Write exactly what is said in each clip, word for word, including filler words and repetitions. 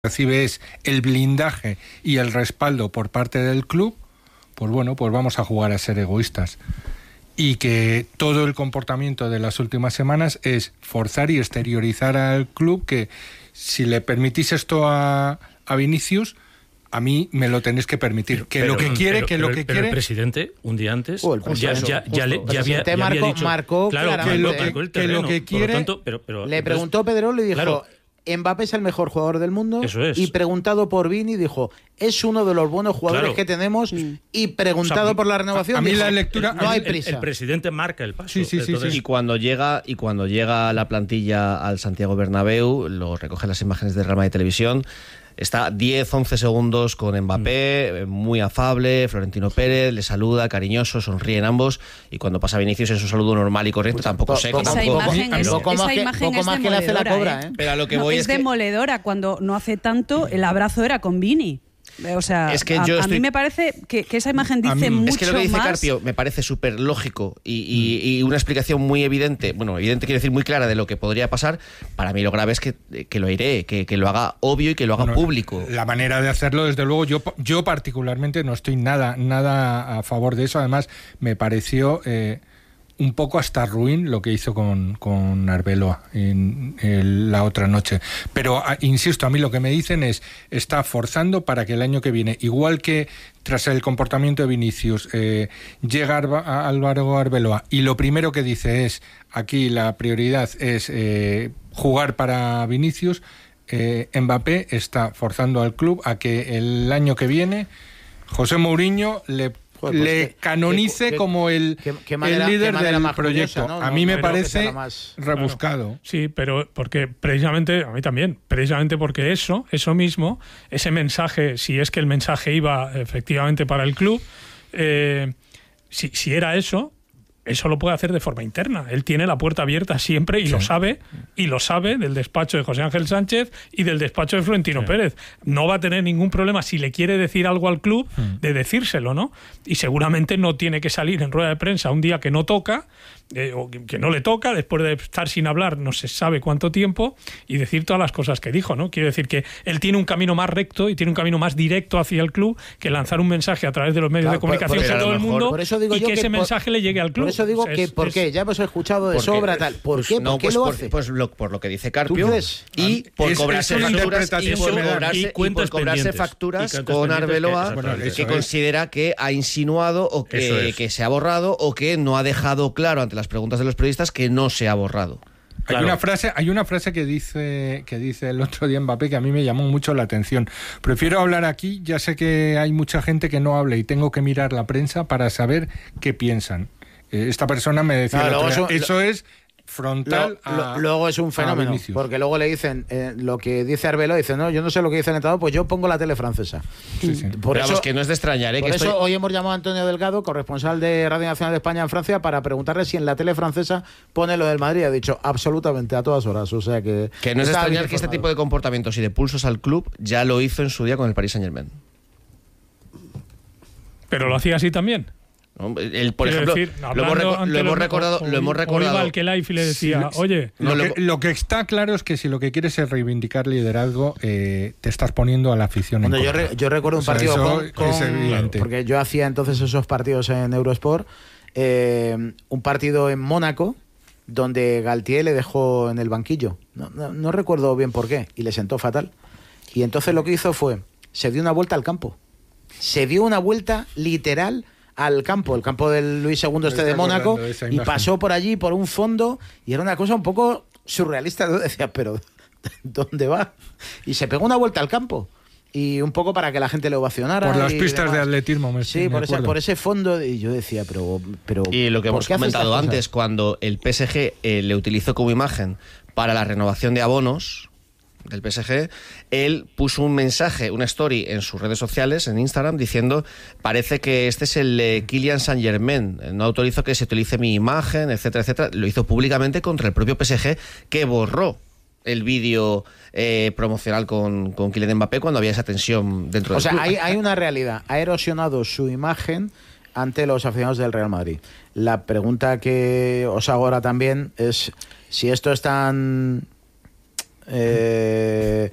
recibe es el blindaje y el respaldo por parte del club, pues bueno, pues vamos a jugar a ser egoístas. Y que todo el comportamiento de las últimas semanas es forzar y exteriorizar al club que si le permitís esto a, a Vinicius, a mí me lo tenéis que permitir. Que pero, lo que quiere, pero, que pero, lo que pero quiere... el presidente, un día antes, oh, ya, eso, ya, ya, le, ya había, ya marcó, había dicho... marcó claro, que lo que, marcó el que lo que quiere... Por lo tanto, pero, pero, le entonces, preguntó Pedro, le dijo... Claro, Mbappé es el mejor jugador del mundo. Eso es. Y preguntado por Vini dijo, es uno de los buenos jugadores claro. que tenemos. Y preguntado, o sea, por la renovación, a, a mí dijo, la lectura, no hay prisa. El, el presidente marca el paso. Sí, sí, sí, Entonces, sí. Y cuando llega y cuando llega la plantilla al Santiago Bernabéu, lo recogen las imágenes de Real Madrid Televisión. Está diez once segundos con Mbappé, muy afable, Florentino Pérez, le saluda, cariñoso, sonríen ambos, y cuando pasa Vinicius es un saludo normal y corriente, pues tampoco seco. Esa tampoco, imagen es, poco esa más que, imagen poco es más que le hace la cobra, ¿eh? ¿eh? Pero a lo que no, voy es, es que... demoledora. Cuando no hace tanto, el abrazo era con Vini. O sea, es que a, yo a estoy... mí me parece que, que esa imagen dice mí... mucho más. Es que lo que dice Carpio me parece súper lógico y, y, y una explicación muy evidente, bueno, evidente quiero decir muy clara de lo que podría pasar. Para mí lo grave es que, que lo iré, que, que lo haga obvio y que lo haga bueno, público. La manera de hacerlo, desde luego, yo, yo particularmente no estoy nada, nada a favor de eso. Además, me pareció... Eh, un poco hasta ruin lo que hizo con, con Arbeloa en, en la otra noche. Pero, a, insisto, a mí lo que me dicen es, está forzando para que el año que viene, igual que tras el comportamiento de Vinicius, eh, llega a Álvaro Arbeloa y lo primero que dice es, aquí la prioridad es eh, jugar para Vinicius, eh, Mbappé está forzando al club a que el año que viene José Mourinho le Joder, pues le que, canonice que, como el, que, que manera, el líder del más proyecto. Curiosa, ¿no? A mí me no, parece más... rebuscado. Claro. Sí, pero porque precisamente, a mí también, precisamente porque eso, eso mismo, ese mensaje, si es que el mensaje iba efectivamente para el club, eh, si, si era eso, eso lo puede hacer de forma interna. Él tiene la puerta abierta siempre y sí. lo sabe, y lo sabe del despacho de José Ángel Sánchez y del despacho de Florentino sí. Pérez. No va a tener ningún problema si le quiere decir algo al club de decírselo, ¿no? Y seguramente no tiene que salir en rueda de prensa un día que no toca, eh, o que no le toca, después de estar sin hablar no se sabe cuánto tiempo, y decir todas las cosas que dijo, ¿no? Quiero decir que él tiene un camino más recto y tiene un camino más directo hacia el club que lanzar un mensaje a través de los medios claro, de comunicación por, por a todo el mundo por eso digo y yo que, que ese por, mensaje le llegue al club. Por eso digo o sea, que, es, ¿por es, qué? Ya hemos escuchado de porque, sobra tal. ¿Por pues, qué? ¿Por no, qué pues lo por, hace? Pues lo, por lo que dice Carpio. Y por es, cobrarse es facturas y por general. cobrarse, y y por cobrarse facturas y con Arbeloa que, que, que considera que ha insinuado o que, es. que se ha borrado o que no ha dejado claro ante las preguntas de los periodistas que no se ha borrado. Hay claro. una frase, hay una frase que dice que dice el otro día Mbappé que a mí me llamó mucho la atención. Prefiero hablar aquí, ya sé que hay mucha gente que no habla y tengo que mirar la prensa para saber qué piensan. Eh, esta persona me decía, claro, eso, día, eso lo, es frontal lo, a, lo, Luego es un fenómeno, porque luego le dicen eh, lo que dice Arbeloa, dice, no, yo no sé lo que dice el entrenador, pues yo pongo la tele francesa. Sí, sí. Por Pero eso, vamos, que no es de extrañar, ¿eh? Por que eso estoy... hoy hemos llamado a Antonio Delgado, corresponsal de Radio Nacional de España en Francia, para preguntarle si en la tele francesa pone lo del Madrid. Ha dicho absolutamente a todas horas, o sea que... Que no es de extrañar que este tipo de comportamientos y de pulsos al club ya lo hizo en su día con el Paris Saint-Germain. Pero lo hacía así también. El, por ejemplo, decir, lo hemos, reco- lo hemos recordado, o, lo hemos recordado. O iba al que live y le decía, sí, oye, lo, no, que, lo que está claro es que si lo que quieres es reivindicar liderazgo, eh, te estás poniendo a la afición. Bueno, en yo, re, yo recuerdo un o sea, partido con, es con evidente. Porque yo hacía entonces esos partidos en Eurosport, eh, un partido en Mónaco donde Galtier le dejó en el banquillo. No, no, no recuerdo bien por qué y le sentó fatal. Y entonces lo que hizo fue se dio una vuelta al campo. Se dio una vuelta literal al campo, el campo del Luis segundo este de Mónaco, y pasó por allí, por un fondo, y era una cosa un poco surrealista. Yo decía, pero ¿dónde va? Y se pegó una vuelta al campo, y un poco para que la gente le ovacionara. Por las y pistas demás. de atletismo, me Sí, me por ese, acuerdo. por ese fondo, y yo decía, pero... pero y lo que hemos comentado antes, cosas? cuando el P S G eh, le utilizó como imagen para la renovación de abonos del P S G, él puso un mensaje, una story en sus redes sociales, en Instagram, diciendo, parece que este es el eh, Kylian Saint-Germain, no autorizo que se utilice mi imagen, etcétera, etcétera. Lo hizo públicamente contra el propio P S G, que borró el vídeo eh, promocional con, con Kylian Mbappé cuando había esa tensión dentro o del sea, club. Hay, hay una realidad, ha erosionado su imagen ante los aficionados del Real Madrid. La pregunta que os hago ahora también es si esto es tan... Eh,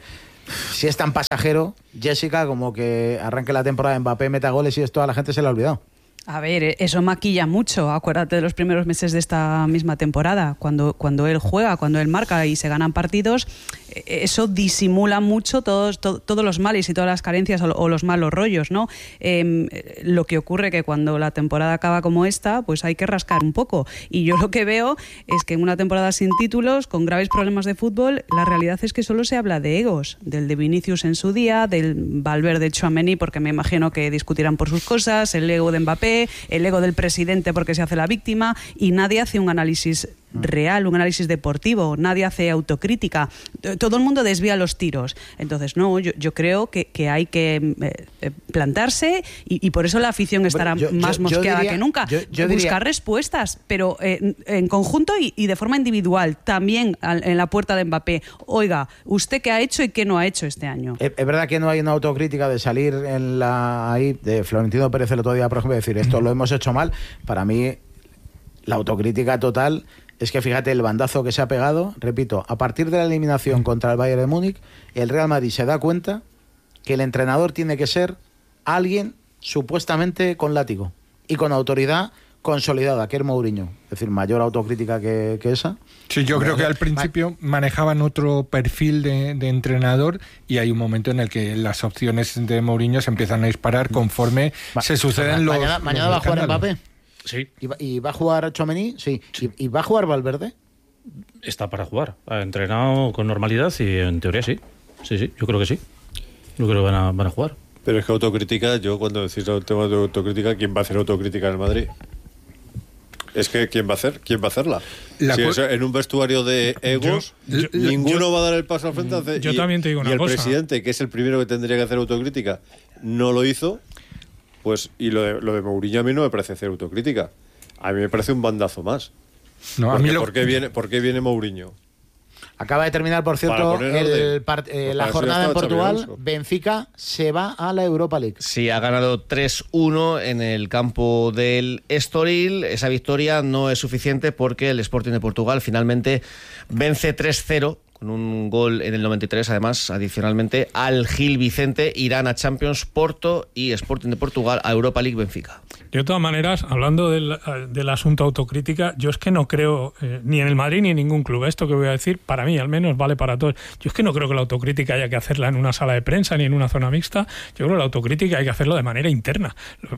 si es tan pasajero, Jessica, como que arranque la temporada, Mbappé meta goles y esto a la gente se le ha olvidado. A ver, eso maquilla mucho. Acuérdate de los primeros meses de esta misma temporada, cuando, cuando él juega, cuando él marca y se ganan partidos, eso disimula mucho todos, to, todos los males y todas las carencias o, o los malos rollos, ¿no? Eh, lo que ocurre que cuando la temporada acaba como esta, pues hay que rascar un poco. Y yo lo que veo es que en una temporada sin títulos, con graves problemas de fútbol, la realidad es que solo se habla de egos, del de Vinicius en su día, del Valverde Tchouaméni, porque me imagino que discutirán por sus cosas, el ego de Mbappé, el ego del presidente porque se hace la víctima, y nadie hace un análisis real, un análisis deportivo, nadie hace autocrítica, todo el mundo desvía los tiros. Entonces, no, yo, yo creo que, que hay que eh, plantarse y, y por eso la afición estará bueno, yo, más yo, mosqueada yo diría, que nunca. Yo, yo Buscar diría, respuestas, pero eh, en conjunto y, y de forma individual, también en la puerta de Mbappé. Oiga, ¿usted qué ha hecho y qué no ha hecho este año? Es, es verdad que no hay una autocrítica de salir en la ahí de Florentino Pérez el otro día, por ejemplo, decir esto lo hemos hecho mal. Para mí, la autocrítica total es que fíjate el bandazo que se ha pegado. Repito, a partir de la eliminación contra el Bayern de Múnich, el Real Madrid se da cuenta que el entrenador tiene que ser alguien supuestamente con látigo y con autoridad consolidada, que es Mourinho. Es decir, mayor autocrítica que, que esa. Sí, yo creo que al principio manejaban otro perfil de, de entrenador y hay un momento en el que las opciones de Mourinho se empiezan a disparar conforme Va, se suceden los Mañana, mañana los va a jugar escándalos. Mbappé. Sí. ¿Y va, y va a jugar Tchouaméni? Sí. sí. ¿Y, ¿Y va a jugar Valverde? Está para jugar. Ha entrenado con normalidad y en teoría sí. Sí, sí, yo creo que sí. Yo creo que van a, van a jugar. Pero es que autocrítica, yo cuando decís el tema de autocrítica, ¿quién va a hacer autocrítica en el Madrid? Es que ¿quién va a hacer? ¿Quién va a hacerla? La si cu- es en un vestuario de egos, Yo- yo- ninguno yo- va a dar el paso al frente. a hacer- yo y, también te digo una y el cosa. presidente, que es el primero que tendría que hacer autocrítica, no lo hizo. Pues, y lo de, lo de Mourinho a mí no me parece hacer autocrítica. A mí me parece un bandazo más. No, a Porque, mí lo- ¿por, qué viene, ¿Por qué viene Mourinho? Acaba de terminar, por cierto, poner el orden. part- eh, Pues la para eso jornada ya en estaba Xabi Portugal. Alonso. Benfica se va a la Europa League. Sí, ha ganado tres uno en el campo del Estoril. Esa victoria no es suficiente porque el Sporting de Portugal finalmente vence tres cero con un gol en el noventa y tres, además, adicionalmente, al Gil Vicente. Irán a Champions, Porto y Sporting de Portugal a Europa League Benfica. De todas maneras, hablando del, del asunto autocrítica, yo es que no creo, eh, ni en el Madrid ni en ningún club, esto que voy a decir, para mí al menos vale para todos, yo es que no creo que la autocrítica haya que hacerla en una sala de prensa ni en una zona mixta, yo creo que la autocrítica hay que hacerlo de manera interna.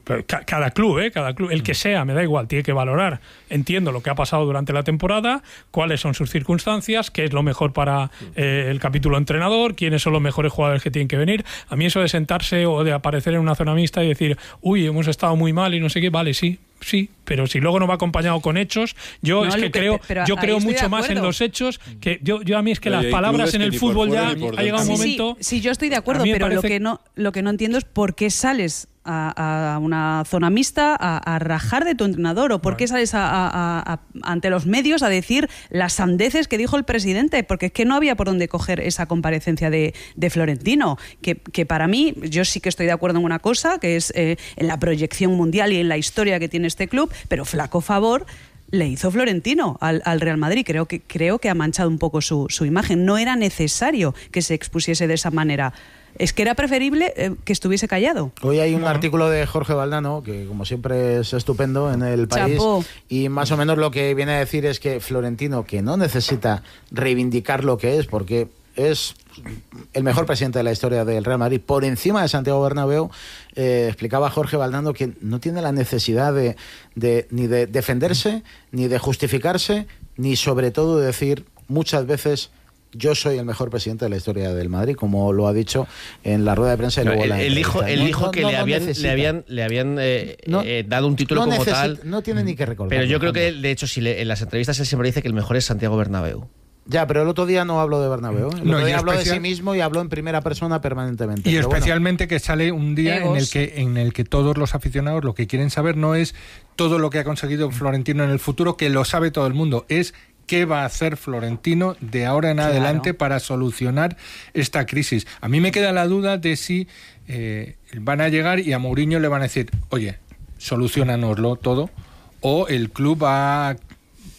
Cada club, ¿eh? Cada club, el que sea, me da igual, tiene que valorar, entiendo lo que ha pasado durante la temporada, cuáles son sus circunstancias, qué es lo mejor para eh, el capítulo entrenador, quiénes son los mejores jugadores que tienen que venir. A mí eso de sentarse o de aparecer en una zona mixta y decir, uy, hemos estado muy mal y no sé qué, vale, sí, sí, pero si luego no va acompañado con hechos, yo No, es que Luque, creo, pero yo ahí creo estoy de mucho más en acuerdo. los hechos, que yo, yo a mí es que Pero las hay palabras clubes en que el ni por fútbol fuera ya ni por ha llegado un Sí, momento. sí, sí, yo estoy de acuerdo, A mí me pero lo parece- que no lo que no entiendo es por qué sales a, a una zona mixta a, a rajar de tu entrenador o por qué sales a, a- a- ante los medios a decir las sandeces que dijo el presidente, porque es que no había por dónde coger esa comparecencia de, de Florentino, que, que para mí, yo sí que estoy de acuerdo en una cosa, que es eh, en la proyección mundial y en la historia que tiene este club, pero flaco favor le hizo Florentino al, al Real Madrid. Creo que, creo que ha manchado un poco su, su imagen. No era necesario que se expusiese de esa manera. Es que era preferible eh, que estuviese callado. Hoy hay un No. artículo de Jorge Valdano, que como siempre es estupendo en El País, Chapó. y más o menos lo que viene a decir es que Florentino, que no necesita reivindicar lo que es, porque es el mejor presidente de la historia del Real Madrid, por encima de Santiago Bernabéu, eh, explicaba Jorge Valdano que no tiene la necesidad de, de ni de defenderse, ni de justificarse, ni sobre todo de decir muchas veces: yo soy el mejor presidente de la historia del Madrid, como lo ha dicho en la rueda de prensa y luego el, la el hijo, entrevista. el No, hijo no, que no, le, no habían, necesita. le habían, le habían eh, No, eh, dado un título no como necesita- tal. no tiene ni que recordar. Pero yo creo que, de hecho, si le- en las entrevistas él siempre dice que el mejor es Santiago Bernabéu. Ya, pero el otro día no habló de Bernabéu. ¿eh? El No, otro y día habló de especial- sí mismo y habló en primera persona permanentemente. Y Pero bueno, especialmente que sale un día en Egos. el que en el que todos los aficionados lo que quieren saber no es todo lo que ha conseguido Florentino en el futuro, que lo sabe todo el mundo, es qué va a hacer Florentino de ahora en Claro. adelante para solucionar esta crisis. A mí me queda la duda de si eh, van a llegar y a Mourinho le van a decir, oye, solucionanoslo todo, o el club va a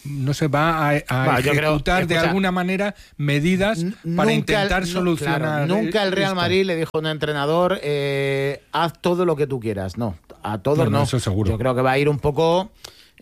no se va a, a Va, yo creo- ejecutar de escucha, alguna manera medidas N- para nunca intentar el- no, solucionar. claro, nunca el Real esto. Madrid le dijo a un entrenador, eh, haz todo lo que tú quieras. No, a todos No, no. no, eso seguro. Yo creo que va a ir un poco...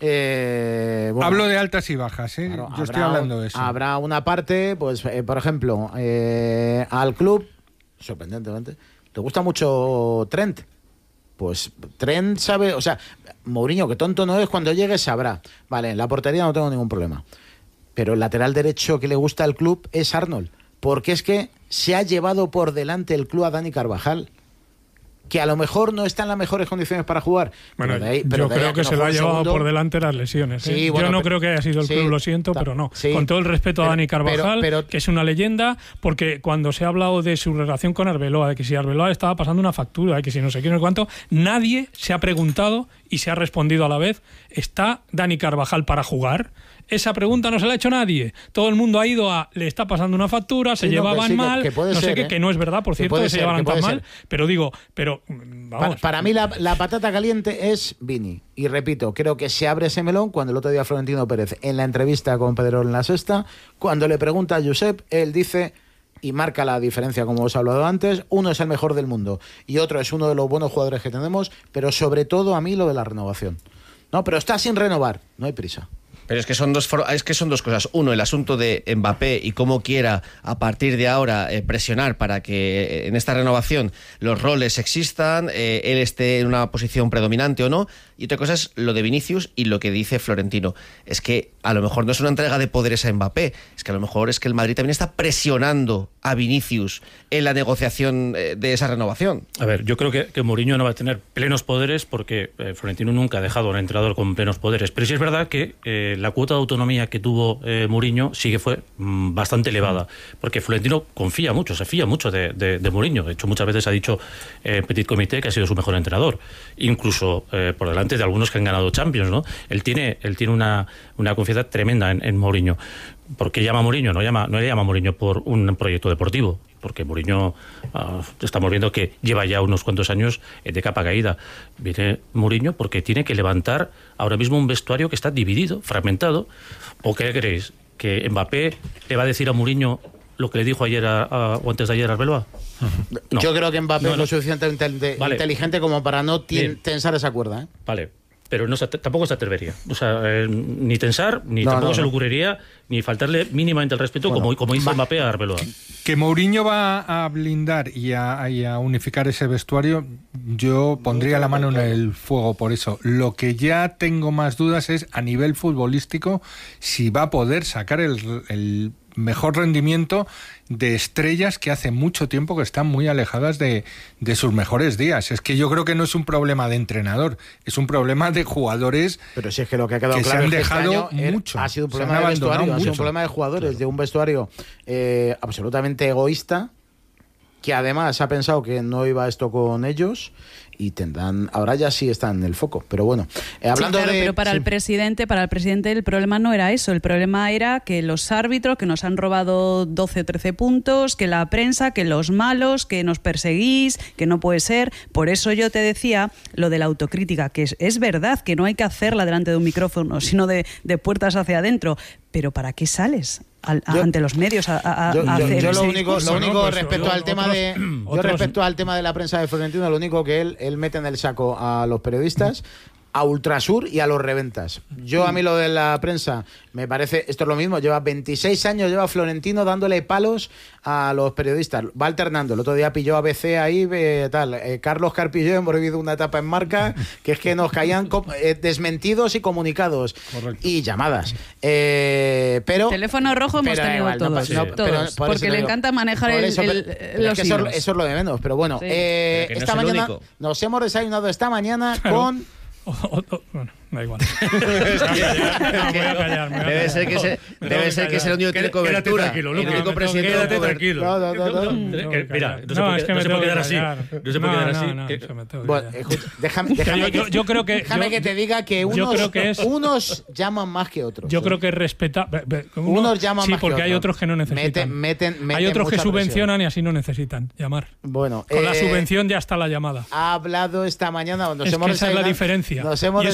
eh, bueno, Hablo de altas y bajas, ¿eh? claro, Yo estoy habrá- hablando de eso. Habrá una parte, pues, eh, por ejemplo, eh, al club, sorprendentemente, ¿te gusta mucho Trent? Pues Trent sabe, o sea, Mourinho, que tonto no es, cuando llegue sabrá. Vale, en la portería no tengo ningún problema. Pero el lateral derecho que le gusta al club es Arnold. Porque es que se ha llevado por delante el club a Dani Carvajal, que a lo mejor no está en las mejores condiciones para jugar. Bueno, pero de ahí- pero yo de ahí creo a que no se lo ha juegue un llevado segundo- por delante las lesiones. ¿eh? Sí, Yo bueno, no pero- creo que haya sido el sí, club, lo siento, ta- pero no. sí. Con todo el respeto Pero- a Dani pero- Carvajal, pero- que es una leyenda, porque cuando se ha hablado de su relación con Arbeloa, de que si Arbeloa estaba pasando una factura, de que si no sé qué, no sé cuánto, nadie se ha preguntado y se ha respondido a la vez, ¿está Dani Carvajal para jugar? Esa pregunta no se la ha hecho nadie. Todo el mundo ha ido a, le está pasando una factura, se Sí, no, llevaban que sí, que- mal, que puede no sé ser, qué, ¿eh? que no es verdad, por Que cierto, puede que se ser, llevaran que tan puede mal, ser. pero digo, pero mm, Para, vamos. para mí la, la patata caliente es Vini. Y repito, creo que se abre ese melón cuando el otro día Florentino Pérez, en la entrevista con Pedro en la Sexta, cuando le pregunta a Josep, él dice, y marca la diferencia como os he hablado antes, uno es el mejor del mundo y otro es uno de los buenos jugadores que tenemos, pero sobre todo a mí lo de la renovación. No, pero está sin renovar, no hay prisa. Pero es que son dos for- es que son dos cosas. Uno, el asunto de Mbappé y cómo quiera a partir de ahora eh, presionar para que eh, en esta renovación los roles existan, eh, él esté en una posición predominante o no. Y otra cosa es lo de Vinicius y lo que dice Florentino. Es que a lo mejor no es una entrega de poderes a Mbappé, es que a lo mejor es que el Madrid también está presionando a Vinicius en la negociación eh, de esa renovación. A ver, yo creo que, que Mourinho no va a tener plenos poderes porque eh, Florentino nunca ha dejado a un entrenador con plenos poderes. Pero sí es verdad que eh, la cuota de autonomía que tuvo eh, Mourinho sí que fue mm, bastante elevada. Porque Florentino confía mucho, se fía mucho de, de, de Mourinho. De hecho, muchas veces ha dicho en eh, Petit Comité que ha sido su mejor entrenador. Incluso eh, por delante de algunos que han ganado Champions, ¿no? Él tiene, él tiene una, una confianza tremenda en, en Mourinho. ¿Por qué llama a Mourinho? No, llama, no le llama a Mourinho por un proyecto deportivo, porque Mourinho, uh, estamos viendo que lleva ya unos cuantos años de capa caída. Viene Mourinho porque tiene que levantar ahora mismo un vestuario que está dividido, fragmentado. ¿O qué creéis? ¿Que Mbappé le va a decir a Mourinho lo que le dijo ayer a, a, o antes de ayer a Arbeloa? No. Yo creo que Mbappé No, es no. lo suficientemente inte- Vale. inteligente como para no tien- Bien. tensar esa cuerda, ¿eh? Vale, pero no se, tampoco se atrevería. O sea, eh, ni tensar, ni No, tampoco no, se le no. ocurriría, ni faltarle mínimamente el respeto Bueno, como, como hizo va- Mbappé a Arbeloa. Que Mourinho va a blindar y a, y a unificar ese vestuario, yo pondría la mano en el fuego por eso. Lo que ya tengo más dudas es a nivel futbolístico si va a poder sacar el, el mejor rendimiento de estrellas que hace mucho tiempo que están muy alejadas de, de sus mejores días. Es que yo creo que no es un problema de entrenador, es un problema de jugadores. Pero si es que lo que ha quedado que se claro han es que este dejado año era- mucho. ha sido un Se problema han de abandonado vestuario, ha sido un mucho. problema de jugadores, de un vestuario eh, absolutamente egoísta, que además ha pensado que no iba esto con ellos y tendrán, ahora ya sí están en el foco, pero bueno, eh, hablando Sí, claro, de pero para sí. el presidente, para el presidente el problema no era eso, el problema era que los árbitros que nos han robado doce o trece puntos, que la prensa, que los malos, que nos perseguís, que no puede ser. Por eso yo te decía lo de la autocrítica, que es, es verdad que no hay que hacerla delante de un micrófono, sino de, de puertas hacia adentro. Pero ¿para qué sales al- a- Yo- ante los medios a, a- a Yo, yo- hacer yo ese lo único, discurso? lo único ¿no? Pues, respecto o- al tema otros- de yo otros- respecto al tema de la prensa de Florentino, lo único que él, él mete en el saco a los periodistas, a Ultrasur y a los reventas. Yo a mí lo de la prensa me parece, esto es lo mismo, lleva veintiséis años, lleva Florentino dándole palos a los periodistas, va alternando, el otro día pilló a B C ahí, eh, tal, eh, Carlos Carpillo hemos vivido una etapa en Marca, que es que nos caían com- eh, desmentidos y comunicados y llamadas, eh, pero Teléfono rojo hemos pero da tenido igual, no todos, pasa- no, todos, pero por eso porque te le digo. encanta manejar Por el, eso, el- pero- pero los es que eso, hilos. eso es lo de menos, pero bueno, Sí. eh, Pero que no esta es el mañana único. nos hemos desayunado esta mañana Claro. con O- o- o- bueno, da igual. Me voy a callar, me voy a callar, me voy a Debe callar. ser que, se, Me debe tengo ser que es el callar. único que tiene Quédate cobertura. tranquilo, el Luca. único Me presidente tengo- con Quédate cobertura. tranquilo. No, no, no, no. Tengo que Eh, mira, callar. no se puede- es que no me se tengo puede que quedar así. callar. No se puede quedar así. No, no, Que- se me tengo que Bueno, callar. escucha, déjame, déjame, Yo- que, yo- yo creo que- déjame yo- que te diga que unos, yo creo que es- unos llaman más que otros. Yo ¿eh? creo que respeta. ve- ve, uno- Unos llaman sí, más que porque hay otros. otros que no necesitan. Meten- meten- hay meten otros que mucha subvencionan y así no necesitan llamar. Bueno, Con la eh, subvención ya está la llamada. ha hablado esta mañana. Nos Es hemos que esa es la desayunado- diferencia. Nos hemos Y eso es desa- lo que no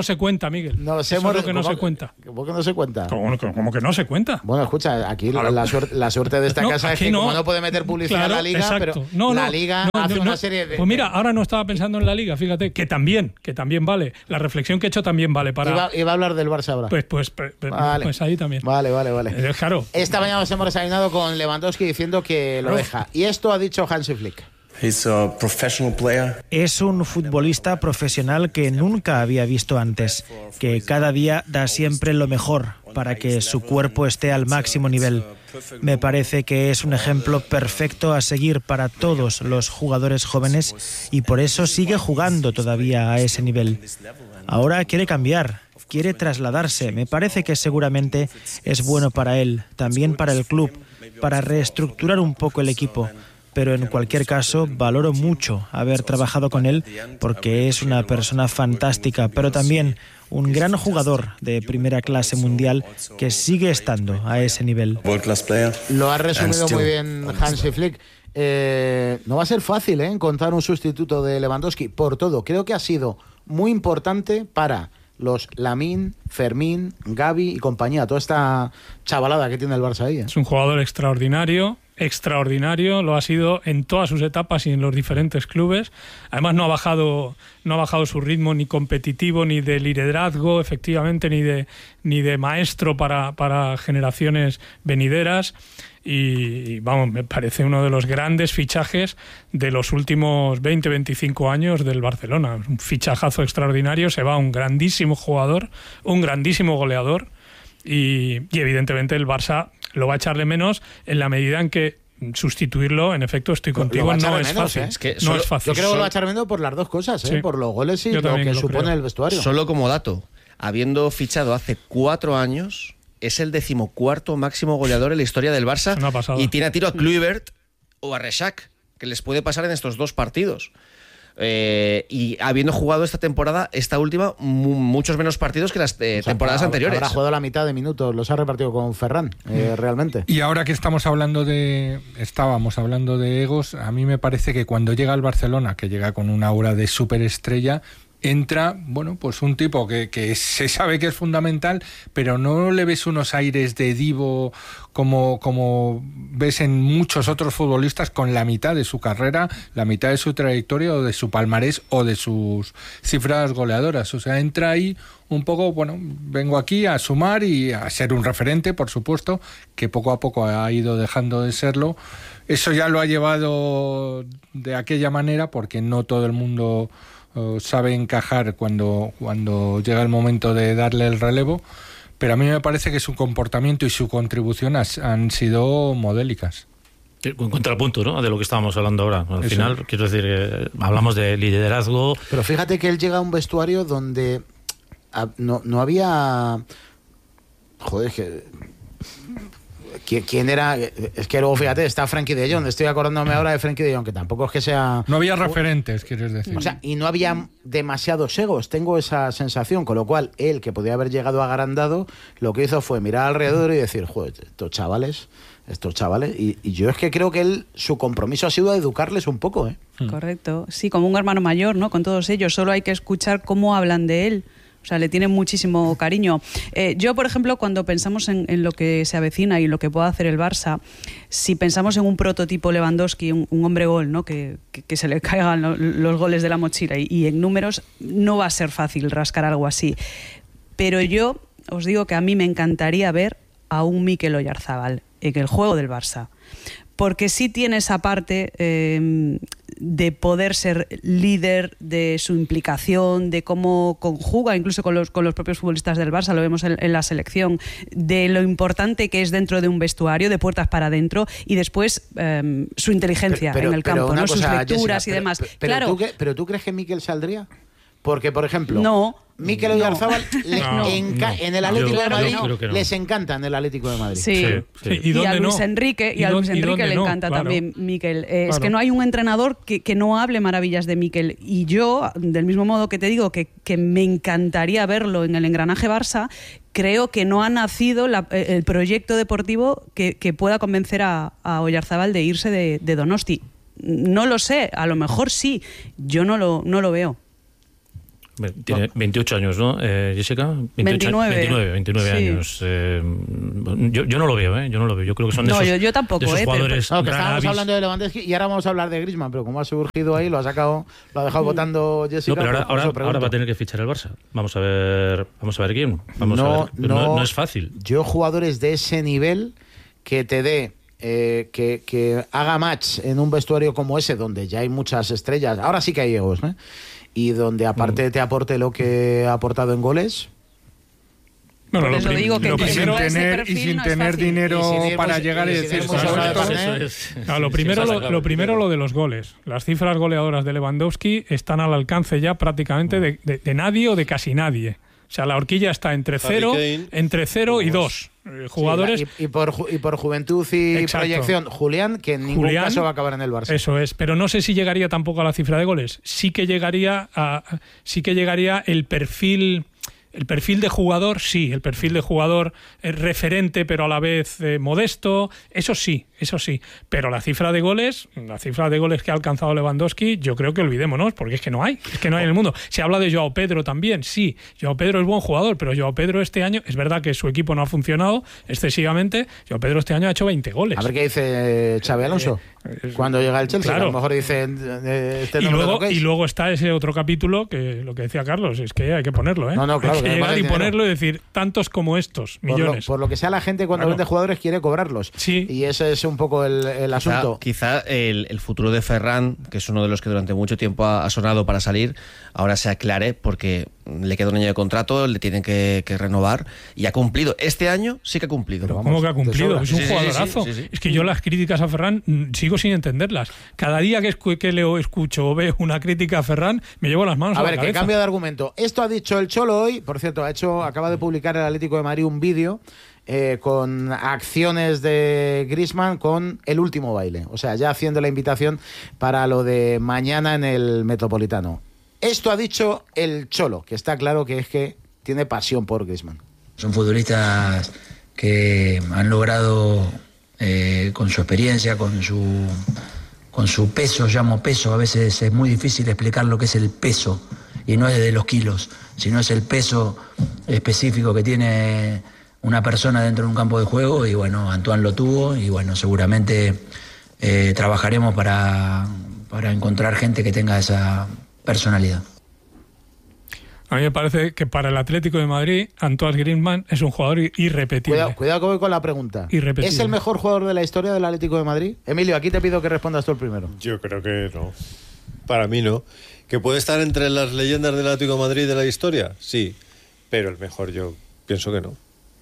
no se cuenta, Miguel. Nos Eso hemos, es lo que no ¿cómo, se cuenta. ¿Cómo que no se cuenta? ¿Cómo, cómo que no se cuenta? Bueno, escucha, aquí la, la, suerte, la suerte de esta No, casa es aquí que no. como no puede meter publicidad Claro, a la Liga, exacto. pero No, la no, Liga no, hace no, una no. serie de... Pues mira, ahora no estaba pensando en la Liga, fíjate, que también, que también vale. La reflexión que he hecho también vale para... Iba, iba a hablar del Barça ahora. Pues, pues, pues, vale. pues ahí también. Vale, vale, vale. Eh, claro. Esta mañana nos hemos desayunado con Lewandowski diciendo que lo Claro. deja. Y esto ha dicho Hansi Flick. He's a professional player. Es un futbolista profesional que nunca había visto antes, que cada día da siempre lo mejor para que su cuerpo esté al máximo nivel. Me parece que es un ejemplo perfecto a seguir para todos los jugadores jóvenes y por eso sigue jugando todavía a ese nivel. Ahora quiere cambiar, quiere trasladarse. Me parece que seguramente es bueno para él, también para el club, para reestructurar un poco el equipo. Pero en cualquier caso, valoro mucho haber trabajado con él porque es una persona fantástica, pero también un gran jugador de primera clase mundial que sigue estando a ese nivel. World class player. Lo ha resumido And muy still bien on his Hansi level. Flick. Eh, no va a ser fácil ¿eh? encontrar un sustituto de Lewandowski por todo. Creo que ha sido muy importante para los Lamine, Fermín, Gavi y compañía. Toda esta chavalada que tiene el Barça ahí. ¿eh? Es un jugador extraordinario, extraordinario, lo ha sido en todas sus etapas y en los diferentes clubes. Además no ha bajado, no ha bajado su ritmo ni competitivo, ni de liderazgo, efectivamente, ni de, ni de maestro para, para generaciones venideras. Y vamos, me parece uno de los grandes fichajes de los últimos veinte veinticinco años del Barcelona. Un fichajazo extraordinario, se va un grandísimo jugador, un grandísimo goleador y, y evidentemente el Barça lo va a echarle menos en la medida en que sustituirlo, en efecto, estoy contigo, va a echar no de es menos, fácil. ¿eh? Es que no solo- es fácil. Yo creo que Sol- lo va a echar menos por las dos cosas, ¿eh? Sí. por los goles y Yo lo también que lo supone creo. el vestuario. Solo como dato, habiendo fichado hace cuatro años, es el decimocuarto máximo goleador en la historia del Barça Es una pasada. y tiene a tiro a Kluivert o a Rexach, que les puede pasar en estos dos partidos. Eh, y habiendo jugado esta temporada, esta última, mu- muchos menos partidos que las eh, O sea, temporadas habrá- anteriores. Habrá jugado la mitad de minutos, los ha repartido con Ferran, eh, realmente. Y ahora que estamos hablando de, estábamos hablando de egos, a mí me parece que cuando llega al Barcelona, que llega con una aura de superestrella, entra, bueno, pues un tipo que, que se sabe que es fundamental, pero no le ves unos aires de divo como, como ves en muchos otros futbolistas con la mitad de su carrera, la mitad de su trayectoria o de su palmarés o de sus cifras goleadoras. O sea, entra ahí un poco, bueno, vengo aquí a sumar y a ser un referente, por supuesto, que poco a poco ha ido dejando de serlo. Eso ya lo ha llevado de aquella manera porque no todo el mundo Uh, sabe encajar cuando, cuando llega el momento de darle el relevo, pero a mí me parece que su comportamiento y su contribución has, han sido modélicas. Un contrapunto, ¿no?, de lo que estábamos hablando ahora. Al Eso. final, quiero decir, eh, hablamos de liderazgo. Pero fíjate que él llega a un vestuario donde ah, no, no había... Joder, es que... ¿Quién, quién era? Es que luego, fíjate, está Frenkie de Jong. Estoy acordándome ahora de Frenkie de Jong, que tampoco es que sea... No había referentes, quieres decir. O sea, y no había demasiados egos, tengo esa sensación, con lo cual él, que podía haber llegado agrandado, lo que hizo fue mirar alrededor y decir, joder, estos chavales, estos chavales, y, y yo es que creo que él, su compromiso ha sido educarles un poco, ¿eh? Correcto. Sí, como un hermano mayor, ¿no? Con todos ellos. Solo hay que escuchar cómo hablan de él. O sea, le tienen muchísimo cariño. Eh, yo, por ejemplo, cuando pensamos en, en lo que se avecina y lo que puede hacer el Barça, si pensamos en un prototipo Lewandowski, un, un hombre gol, ¿no?, que, que, que se le caigan lo, los goles de la mochila y, y en números, no va a ser fácil rascar algo así. Pero yo os digo que a mí me encantaría ver a un Mikel Oyarzabal en el juego del Barça. Porque sí tiene esa parte eh, de poder ser líder, de su implicación, de cómo conjuga incluso con los, con los propios futbolistas del Barça, lo vemos en, en la selección, de lo importante que es dentro de un vestuario, de puertas para adentro, y después eh, su inteligencia Pero- pero- en el pero campo, una ¿no? cosa, Sus lecturas Jessica, y pero- demás. pero- pero claro, ¿tú, qué- ¿Pero tú crees que Mikel saldría? Porque, por ejemplo, no. Mikel No. Oyarzabal le No, enca- no. en el Yo Atlético de creo- Madrid creo que no. les encanta en el Atlético de Madrid. Sí. Sí, Sí, sí. ¿Y Y, a dónde Luis no? Enrique, y, ¿Y a Luis dónde- y Enrique dónde le no? encanta Claro. también Mikel. Eh, Es Claro. que no hay un entrenador que, que no hable maravillas de Mikel. Y yo, del mismo modo que te digo que, que me encantaría verlo en el engranaje Barça, creo que no ha nacido la- el proyecto deportivo que, que pueda convencer a, a Oyarzabal de irse de, de Donosti. No lo sé, a lo mejor sí, yo no lo, no lo veo. Tiene veintiocho años, ¿no, eh, Jessica? veintiocho, veintinueve. veintinueve, veintinueve Sí. años. Eh, yo, yo no lo veo, ¿eh? Yo no lo veo. Yo creo que son de No, esos, yo- yo tampoco, de esos ¿eh? Pero- jugadores Claro, que estábamos rara hablando de Lewandowski y ahora vamos a hablar de Griezmann, pero como ha surgido ahí, lo ha sacado, lo ha dejado votando Jessica. No, pero ahora, pues, por ahora, eso pregunto. ahora va a tener que fichar el Barça. Vamos a ver, vamos a ver quién. Vamos no, a ver. No, no, no es fácil. Yo, jugadores de ese nivel que te dé, eh, que, que haga match en un vestuario como ese, donde ya hay muchas estrellas, ahora sí que hay egos, ¿eh? Y donde aparte te aporte lo que ha aportado en goles. Bueno, Por lo eso prim- digo que lo que Y primero, ese sin tener, y perfil sin no es tener fácil. dinero Y sin ir para muy- llegar y y sin decir, ir muy "Pues sobre esto- todo, Eso ¿eh? es. no, lo Sí, primero, sí, lo, está lo claro. primero lo de los goles. Las cifras goleadoras de Lewandowski están al alcance ya prácticamente de, de- de nadie o de casi nadie. O sea, la horquilla está entre Harry cero, Kane. entre cero y dos eh, jugadores. Sí, y, y por, ju- y por juventud y Exacto. proyección, Julián, que en ningún Julián, caso va a acabar en el Barça. Eso es, pero no sé si llegaría tampoco a la cifra de goles. Sí que llegaría a, sí que llegaría el perfil, el perfil de jugador, sí, el perfil de jugador eh, referente, pero a la vez eh, modesto. Eso sí, eso sí. Pero la cifra de goles, la cifra de goles que ha alcanzado Lewandowski, yo creo que olvidémonos, porque es que no hay, es que no hay en el mundo. Se habla de Joao Pedro también, sí. Joao Pedro es buen jugador, pero Joao Pedro este año, es verdad que su equipo no ha funcionado excesivamente. Joao Pedro este año ha hecho veinte goles. A ver qué dice Xabi Alonso cuando llega el Chelsea. claro. A lo mejor dice eh, este y, no me lo luego, toquéis. y luego está ese otro capítulo que lo que decía Carlos, es que hay que ponerlo, ¿eh? No, no, claro, hay que que además llegar hay y dinero. ponerlo y decir tantos como estos, Por lo, millones. por lo que sea, la gente cuando Claro. vende jugadores quiere cobrarlos. Sí. Y ese es un poco el, el Quizá, asunto. quizá el, el futuro de Ferran, que es uno de los que durante mucho tiempo ha, ha sonado para salir, ahora se aclare porque le queda un año de contrato, le tienen que, que renovar y ha cumplido. Este año sí que ha cumplido. Pero ¿Cómo que ha de cumplido? sobra. Es un Sí, sí, sí, jugadorazo. sí, sí, sí. Es que yo las críticas a Ferran mm, sigo sin entenderlas. Cada día que, escu- que leo, escucho o veo una crítica a Ferran, me llevo las manos a, A la ver, que cabeza. cambio de argumento. Esto ha dicho el Cholo hoy, por cierto, ha hecho, acaba de publicar el Atlético de Madrid un vídeo eh, con acciones de Griezmann con el último baile. O sea, ya haciendo la invitación para lo de mañana en el Metropolitano. Esto ha dicho el Cholo, que está claro que es que tiene pasión por Griezmann. Son futbolistas que han logrado, eh, con su experiencia, con su, con su peso, llamo peso, a veces es muy difícil explicar lo que es el peso, y no es de los kilos, sino es el peso específico que tiene una persona dentro de un campo de juego, y bueno, Antoine lo tuvo, y bueno, seguramente eh, trabajaremos para, para encontrar gente que tenga esa personalidad. A mí me parece que para el Atlético de Madrid, Antoine Griezmann es un jugador i- irrepetible. Cuidado, cuidado que voy con la pregunta. Irrepetible. ¿Es el mejor jugador de la historia del Atlético de Madrid? Emilio, aquí te pido que respondas tú el primero. Yo creo que no. Para mí no. ¿Que puede estar entre las leyendas del Atlético de Madrid de la historia? Sí. Pero el mejor yo pienso que no.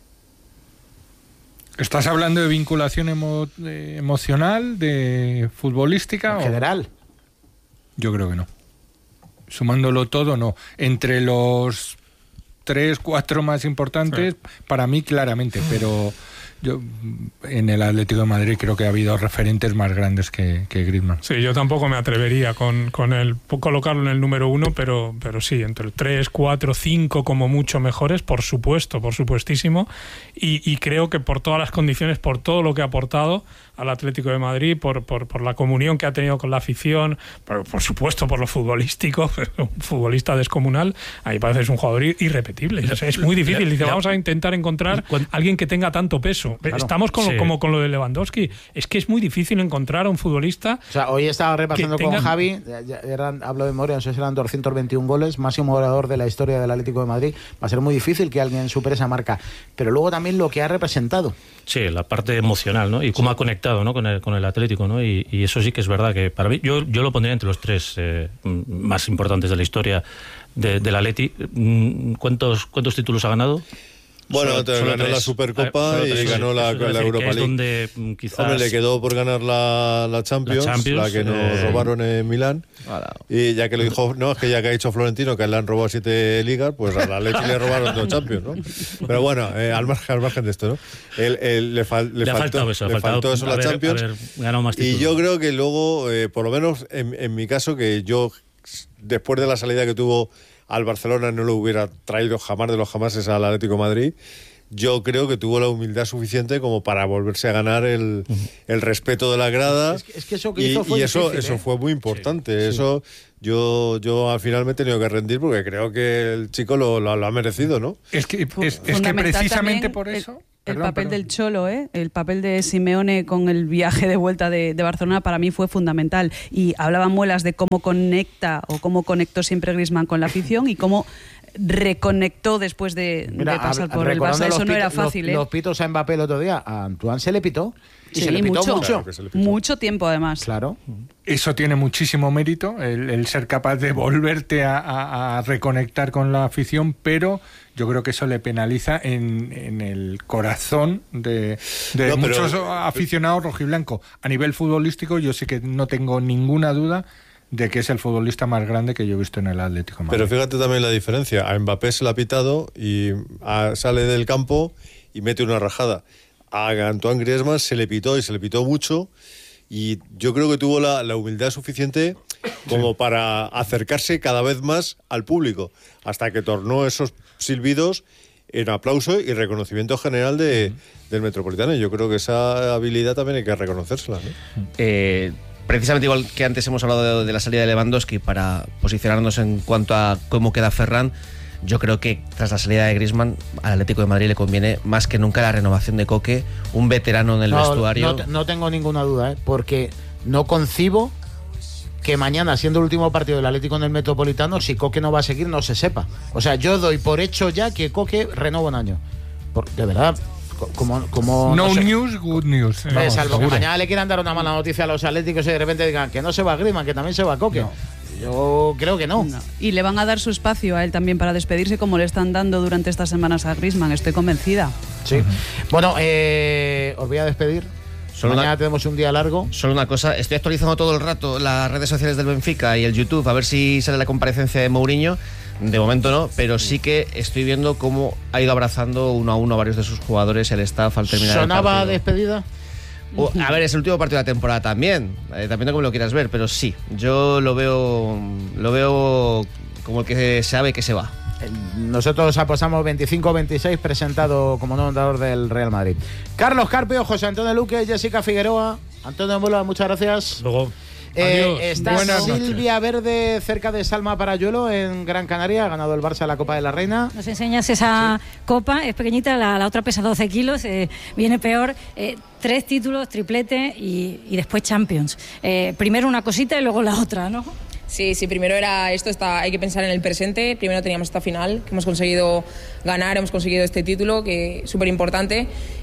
¿Estás hablando de vinculación emo- eh, emocional, de futbolística? En o- general. Yo creo que no. Sumándolo todo, no. Entre los tres, cuatro más importantes, para mí claramente, pero yo en el Atlético de Madrid creo que ha habido referentes más grandes que, que Griezmann. Sí, yo tampoco me atrevería con, con el colocarlo en el número uno, pero, pero sí, entre el tres, cuatro, cinco como mucho mejores, por supuesto, por supuestísimo. Y, y creo que por todas las condiciones, por todo lo que ha aportado al Atlético de Madrid, por, por, por la comunión que ha tenido con la afición, por, por supuesto por lo futbolístico, un futbolista descomunal, a mí parece que es un jugador irrepetible. O sea, es muy difícil. Dice, vamos a intentar encontrar a alguien que tenga tanto peso. Claro. Estamos con, Sí. como con lo de Lewandowski. Es que es muy difícil encontrar a un futbolista. O sea, hoy estaba repasando Que con tengan- Javi, ya- ya eran, hablo de memoria, no sé si eran doscientos veintiún goles, máximo goleador de la historia del Atlético de Madrid. Va a ser muy difícil que alguien supere esa marca. Pero luego también lo que ha representado. Sí, la parte emocional, ¿no? Y cómo ha conectado, ¿no? con, el, con el Atlético, ¿no? Y, y eso sí que es verdad que para mí, yo, yo lo pondría entre los tres eh, más importantes de la historia de, del Atleti. Mm, ¿Cuántos, ¿Cuántos títulos ha ganado? Bueno, Solo- te solo ganó tres. la Supercopa Ah, solo y tres, ganó sí. la, Eso es la decir, Europa que es League. donde mm, quizás... Hombre, le quedó por ganar la, la, Champions, la Champions, la que nos eh, robaron en Milán. Voilà. Y ya que lo dijo, no, es que ya que ha dicho Florentino que le han robado siete ligas, pues a la Atleti le robaron dos Champions, ¿no? Pero bueno, eh, al, margen, al margen de esto, ¿no? El, el- le, fal- le Le ha faltó, faltado eso, le le ha faltado faltó eso la haber- Champions. haber ganado más Y títulos. yo creo que luego, eh, por lo menos en, en mi caso, que yo después de la salida que tuvo al Barcelona no lo hubiera traído jamás de los jamases al Atlético de Madrid. yo creo que tuvo la humildad suficiente como para volverse a ganar el, el respeto de la grada. Es que, es que eso que y, hizo fue y eso, difícil, eso ¿eh? fue muy importante. Sí. Eso yo, yo al final me he tenido que rendir porque creo que el chico lo, lo, lo ha merecido, ¿no? Es que, es, es que Fundamental precisamente también por el- eso... El Perdón, papel perdón. del Cholo, ¿eh? El papel de Simeone con el viaje de vuelta de, de Barcelona para mí fue fundamental. Y hablaban muelas de cómo conecta o cómo conectó siempre Griezmann con la afición y cómo reconectó después de, Mira, de pasar hab- por el recordando Barça. Eso los no pito- era fácil, los, ¿eh? los pitos a Mbappé el otro día, a Antoine se le pitó. Y Sí, se le pitó mucho. mucho. Claro que se le pitó. Mucho tiempo, además. Claro. Eso tiene muchísimo mérito, el, el ser capaz de volverte a, a- a reconectar con la afición, pero yo creo que eso le penaliza en, en el corazón de, de No, pero- muchos aficionados rojiblanco. A nivel futbolístico yo sí que no tengo ninguna duda de que es el futbolista más grande que yo he visto en el Atlético de Madrid. Pero fíjate también la diferencia. A Mbappé se le ha pitado y a- sale del campo y mete una rajada. A Antoine Griezmann se le pitó y se le pitó mucho y yo creo que tuvo la, la humildad suficiente como para acercarse cada vez más al público hasta que tornó esos silbidos en aplauso y reconocimiento general de, del Metropolitano. Y yo creo que esa habilidad también hay que reconocérsela, ¿no? Eh, precisamente igual que antes hemos hablado de, de la salida de Lewandowski, para posicionarnos en cuanto a cómo queda Ferran, yo creo que tras la salida de Griezmann al Atlético de Madrid le conviene más que nunca la renovación de Coque, un veterano en el no, vestuario. No, te- no tengo ninguna duda, ¿eh? Porque no concibo que mañana, siendo el último partido del Atlético en el Metropolitano, si Coque no va a seguir, no se sepa. O sea, yo doy por hecho ya que Coque renova un año. Por- de verdad, co- como... como no sé. news, good news. Eh, Vamos, salvo que seguro. mañana le quieran dar una mala noticia a los Atléticos y de repente digan que no se va Griezmann, que también se va Coque. Yo creo que no. No. Y le van a dar su espacio a él también para despedirse, como le están dando durante estas semanas a Griezmann. Estoy convencida. Sí. Bueno, eh, os voy a despedir. Solo Mañana una- tenemos un día largo. Solo una cosa, estoy actualizando todo el rato las redes sociales del Benfica y el YouTube a ver si sale la comparecencia de Mourinho. De momento no, pero sí que estoy viendo cómo ha ido abrazando uno a uno a varios de sus jugadores, el staff al terminar el ¿Sonaba partido. despedida? O, a ver, es el último partido de la temporada también, eh, también como lo quieras ver, pero sí, yo lo veo, lo veo como el que sabe que se va. Nosotros apostamos veinticinco veintiséis, presentado como nuevo entrenador del Real Madrid. Carlos Carpio, José Antonio Luque, Jessica Figueroa, Antonio Mola, muchas gracias. Luego, Eh, adiós. está Buenas noches. Silvia Verde cerca de Salma Parayuelo en Gran Canaria, ha ganado el Barça la Copa de la Reina. Nos enseñas esa copa, es pequeñita, la, la otra pesa doce kilos, eh, viene peor. Eh, tres títulos, triplete y, y después Champions. Eh, primero una cosita y luego la otra, ¿no? Sí, sí, primero era esto, está, hay que pensar en el presente. Primero teníamos esta final, que hemos conseguido ganar, hemos conseguido este título, que es súper importante.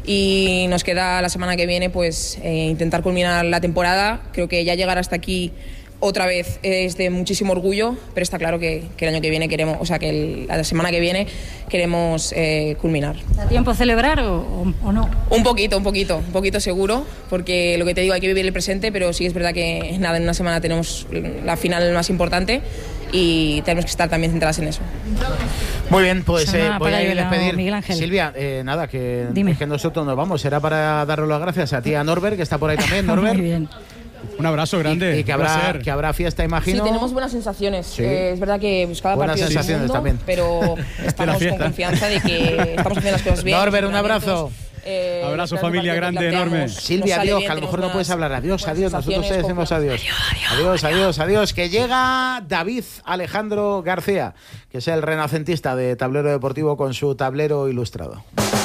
Y nos queda la semana que viene pues eh, intentar culminar la temporada. Creo que ya llegar hasta aquí otra vez es de muchísimo orgullo, pero está claro que, que el año que viene queremos, o sea, que el- la semana que viene queremos eh, culminar. ¿Da tiempo a celebrar o, o- o no? Un poquito, un poquito, un poquito seguro, porque lo que te digo, hay que vivir el presente, pero sí es verdad que nada, en una semana tenemos la final más importante y tenemos que estar también centradas en eso. Muy bien, pues Salma eh, voy a ir a Parayuelo, despedir. Miguel Ángel. Silvia, eh, nada, que, Dime. es que nosotros nos vamos. Será para daros las gracias a ti, a Norbert, que está por ahí también. Norbert. Muy bien. Un abrazo grande. Y, y que, un habrá, placer. que habrá fiesta, imagino. Sí, tenemos buenas sensaciones. Sí. Eh, es verdad que pues, cada Buenas partido es un sensaciones mundo, también. pero estamos con fiesta. confianza de que estamos haciendo las cosas bien. Norbert, un abrazo. Eh, Abrazo, esperando familia que grande, planteamos, enorme. nos Silvia, sale adiós, bien, que a lo mejor no tenemos puedes unas hablar. Adiós, buenas adiós. Nosotros te sensaciones, decimos adiós. Adiós, adiós, adiós. Que llega David Alejandro García, que es el renacentista de Tablero Deportivo con su tablero ilustrado.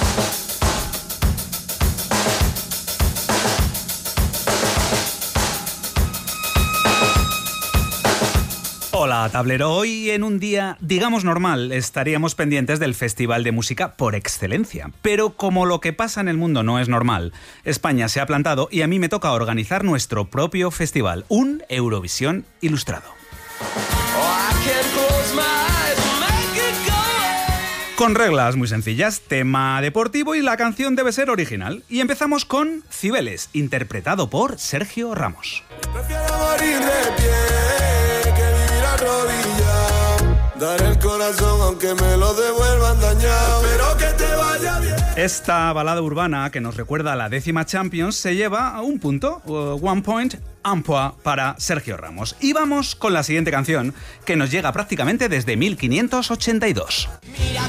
Hola, tablero. Hoy en un día, digamos normal, estaríamos pendientes del festival de música por excelencia. Pero como lo que pasa en el mundo no es normal, España se ha plantado y a mí me toca organizar nuestro propio festival, un Eurovisión Ilustrado. Con reglas muy sencillas, tema deportivo y la canción debe ser original. Y empezamos con Cibeles, interpretado por Sergio Ramos. Prefiero morir de pie que vivir arrodillado. Dar el corazón aunque me lo devuelvan dañado. Espero que te vaya bien. Esta balada urbana que nos recuerda a la décima Champions se lleva a un punto, uh, one point, ampoa para Sergio Ramos. Y vamos con la siguiente canción que nos llega prácticamente desde mil quinientos ochenta y dos. Mira